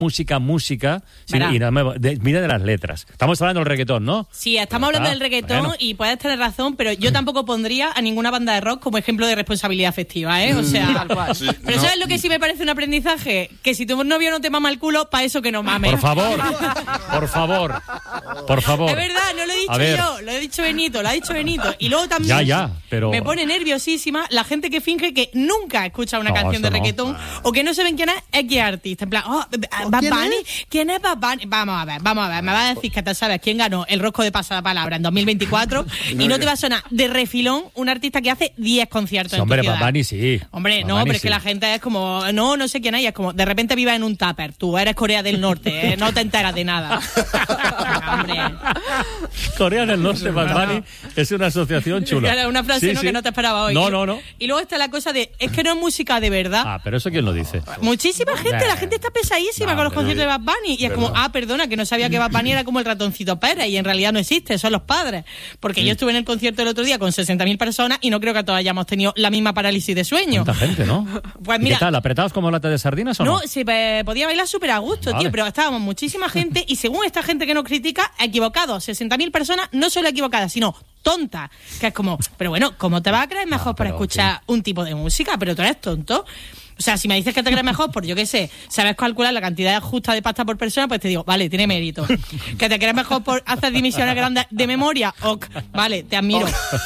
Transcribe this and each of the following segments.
música, y mira de las letras. Estamos hablando del reggaetón, ¿no? Sí, estamos hablando del reggaetón y puedes tener razón, pero yo tampoco pondría a ninguna banda de rock como ejemplo de responsabilidad afectiva, ¿eh? O sea, sí, pero ¿sabes lo que sí me parece un aprendizaje? Que si tu novio no te mama el culo, para eso que no mames. Por favor. Es verdad, no lo he dicho yo, lo he dicho Benito, lo ha dicho Benito. Y luego también pero... me pone nerviosísima la gente que finge que nunca escucha una canción de reggaetón o que no saben quién es X artista. En plan, Bad Bunny, ¿quién es Bad Bunny? Vamos a ver, me va a decir que te sabes quién ganó el Rosco de Pasapalabra en 2024 y no te va a sonar de refilón un artista que hace 10 conciertos en tu ciudad. Bad Bunny sí. Hombre, no, pero es que la gente es como, no sé quién hay, es como, de repente vives en un tupper, tú eres Corea del Norte, no te enteras de nada. Hombre. Corea del Norte, Bad Bunny, es una asociación chula. Claro, una frase que no te esperaba hoy. No. Y luego está la cosa de, es que no es música de verdad. Pero eso ¿quién lo dice? Muchísima gente, la gente está pesadísima con los conciertos de Bad Bunny. Y es como, perdona, que no sabía que Bad Bunny era como el ratoncito Pérez y en realidad no existe, son los padres. Porque yo estuve en el concierto el otro día con 60.000 personas y no creo que todos hayamos tenido la misma parálisis de sueño. ¿Cuánta gente, no? Pues mira, ¿qué tal? ¿Apretados como lata de sardinas o no? No, se podía bailar súper a gusto, tío, pero estábamos muchísima gente y según esta gente que nos critica, equivocados, 60.000 personas, no solo equivocadas, sino tontas, que es como, pero bueno, ¿cómo te vas a creer mejor para escuchar un tipo de música? Pero tú eres tonto. O sea, si me dices que te crees mejor por, yo qué sé, sabes calcular la cantidad justa de pasta por persona, pues te digo, vale, tiene mérito. Que te crees mejor por hacer divisiones grandes de memoria, vale, te admiro.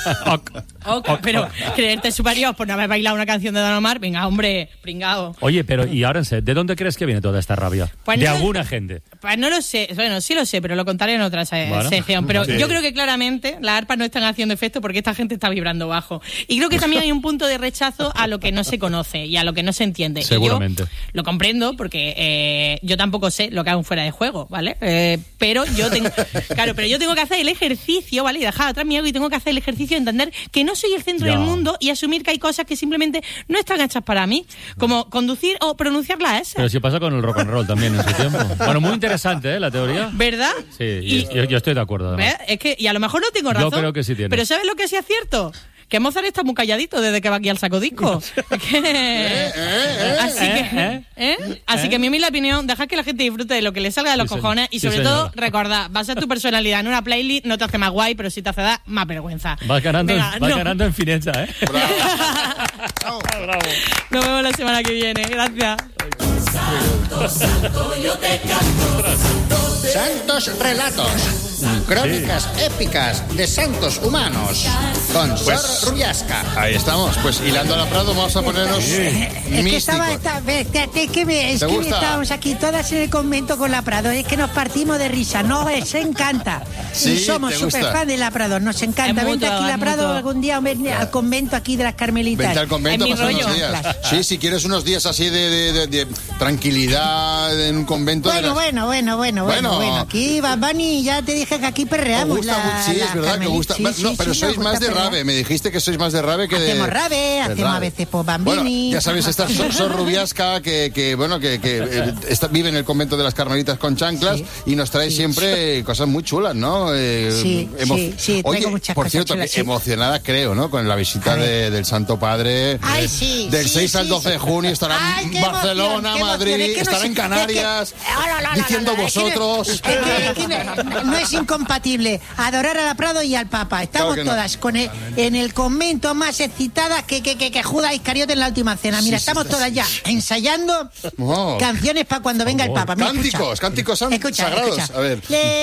Pero creerte superior por no haber bailado una canción de Don Omar, venga, hombre, pringao. Oye, pero y ahora en serio, ¿de dónde crees que viene toda esta rabia? Pues de alguna gente. Pues no lo sé, bueno, sí lo sé, pero lo contaré en otra sección. Pero yo creo que claramente las arpas no están haciendo efecto porque esta gente está vibrando bajo. Y creo que también hay un punto de rechazo a lo que no se conoce y a lo que no se entiende. Seguramente. Y yo lo comprendo porque yo tampoco sé lo que hago fuera de juego, ¿vale? Pero yo tengo que hacer el ejercicio, ¿vale? Y dejar atrás mi ego y tengo que hacer el ejercicio de entender que no soy el centro del mundo y asumir que hay cosas que simplemente no están hechas para mí, como conducir o pronunciar la S. Pero si pasa con el rock and roll también en su tiempo. Bueno, muy interesante, la teoría. ¿Verdad? Sí, yo estoy de acuerdo. Además. Es que, y a lo mejor no tengo razón. Yo creo que sí tiene. Pero ¿sabes lo que sí es cierto? Que Mozart está muy calladito desde que va aquí al Saco Disco. Así que mi humilde opinión, dejad que la gente disfrute de lo que le salga de los cojones y sobre todo, recordad, basar tu personalidad en una playlist no te hace más guay, pero sí te hace dar más vergüenza. Vas ganando en fineza, ¿eh? Bravo. Bravo. Nos vemos la semana que viene. Gracias. Santos Relatos, crónicas épicas de santos humanos, con Sor Rubiasca. Ahí estamos, pues hilando la Prado vamos a ponernos místicos. Es que estábamos aquí todas en el convento con la Prado, es que nos partimos de risa, nos encanta. Sí, y somos súper fan de la Prado, nos encanta. Vente aquí la Prado algún día al convento aquí de las Carmelitas. Vente al convento, pasar unos días. Sí, si quieres unos días así de tranquilidad en un convento. Bueno, aquí Bad Bunny, ya te dije que aquí perreamos. Sí, es verdad que gusta. Pero sois más de rave, me dijiste que sois más de rave que de... Hacemos rave, hacemos a veces por Bambini. Bueno, ya sabéis, esta Sor Rubiasca que vive en el convento de las Carmelitas con chanclas y nos trae siempre cosas muy chulas, ¿no? Sí, Oye, muchas por cosas cierto, chulas, que emocionada creo, ¿no? Con la visita del Santo Padre. Ay, sí. Del 6 al 12 de junio estará en Barcelona, Madrid, estará en Canarias, diciendo vosotros. Es que no es incompatible adorar a la Prado y al Papa. Estamos todas en el convento más excitadas que Judas Iscariote en la última cena. Mira, estamos todas ya ensayando canciones para cuando venga el Papa. Mira, Cánticos sagrados. Escucha. A ver.